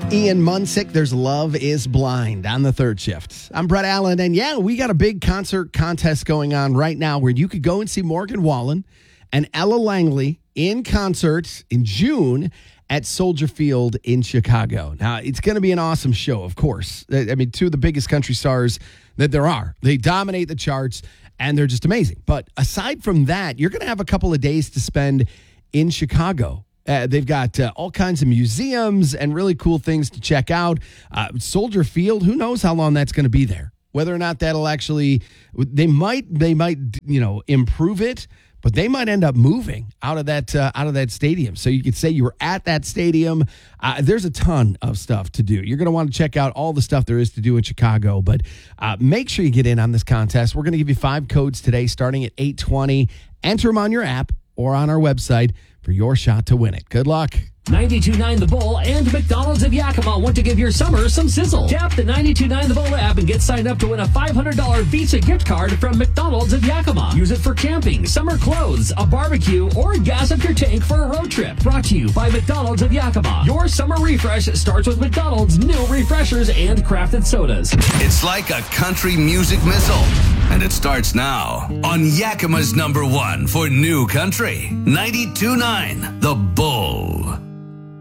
Ian Munsick, there's Love is Blind on the third shift. I'm Brett Allen, and yeah, we got a big concert contest going on right now where you could go and see Morgan Wallen and Ella Langley in concert in June at Soldier Field in Chicago. Now, it's going to be an awesome show, of course. I mean, two of the biggest country stars that there are. They dominate the charts, and they're just amazing. But aside from that, you're going to have a couple of days to spend in Chicago. They've got all kinds of museums and really cool things to check out. Soldier Field, who knows how long that's going to be there? Whether or not that'll actually, they might, improve it, but they might end up moving out of that stadium. So you could say you were at that stadium. There's a ton of stuff to do. You're going to want to check out all the stuff there is to do in Chicago, but make sure you get in on this contest. We're going to give you 5 codes today, starting at 8:20. Enter them on your app or on our website for your shot to win it. Good luck. 92.9 The Bull and McDonald's of Yakima want to give your summer some sizzle. Tap the 92.9 The Bull app and get signed up to win a $500 Visa gift card from McDonald's of Yakima. Use it for camping, summer clothes, a barbecue, or gas up your tank for a road trip. Brought to you by McDonald's of Yakima. Your summer refresh starts with McDonald's new refreshers and crafted sodas. It's like a country music missile, and it starts now on Yakima's #1 for new country, 92.9 The Bull.